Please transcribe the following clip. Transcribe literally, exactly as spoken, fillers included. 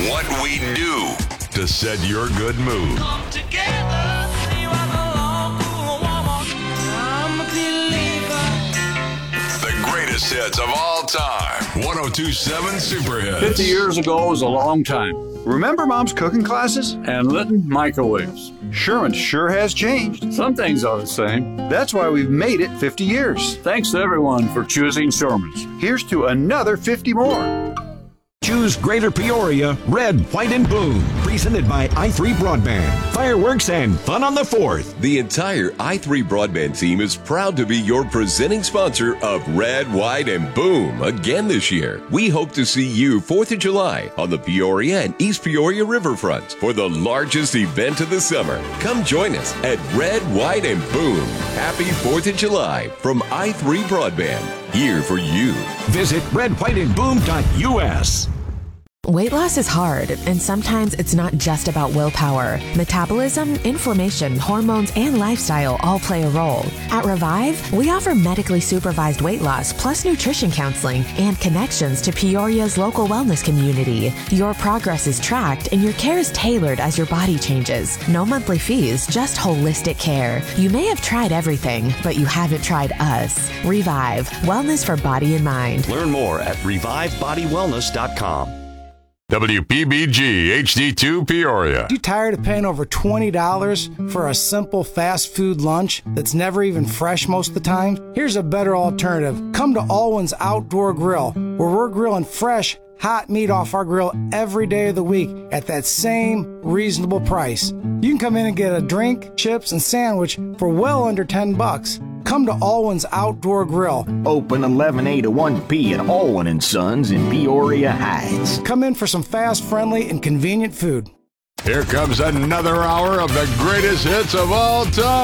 what we do to set your good mood. Come together, you are the local woman. I'm a believer. The greatest hits of all time. one oh two point seven Super Hits. fifty years ago was a long time. Remember Mom's cooking classes? And Litton microwaves. Sherman sure has changed. Some things are the same. That's why we've made it fifty years. Thanks to everyone for choosing Sherman's. Here's to another fifty more. Choose Greater Peoria, red, white, and boom. Presented by i three Broadband. Fireworks and fun on the fourth. The entire i three Broadband team is proud to be your presenting sponsor of Red, White, and Boom again this year. We hope to see you fourth of July on the Peoria and East Peoria Riverfront for the largest event of the summer. Come join us at Red, White, and Boom. Happy fourth of July from i three Broadband. Here for you. Visit red white and boom dot U S. Weight loss is hard, and sometimes it's not just about willpower. Metabolism, inflammation, hormones, and lifestyle all play a role. At Revive, we offer medically supervised weight loss plus nutrition counseling and connections to Peoria's local wellness community. Your progress is tracked and your care is tailored as your body changes. No monthly fees, just holistic care. You may have tried everything, but you haven't tried us. Revive, wellness for body and mind. Learn more at revive body wellness dot com. W P B G H D two Peoria. You tired of paying over twenty dollars for a simple fast food lunch that's never even fresh most of the time? Here's a better alternative. Come to Alwyn's Outdoor Grill, where we're grilling fresh, hot meat off our grill every day of the week at that same reasonable price. You can come in and get a drink, chips, and sandwich for well under ten bucks. Come to Alwyn's Outdoor Grill. Open eleven A to one P at Alwyn and Sons in Peoria Heights. Come in for some fast, friendly, and convenient food. Here comes another hour of the greatest hits of all time.